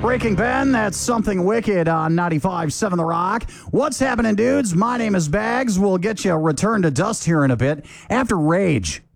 Breaking Ben, that's Something Wicked on 95.7 The Rock. What's happening, dudes? My name is Bags. We'll get you returned to dust here in a bit after Rage.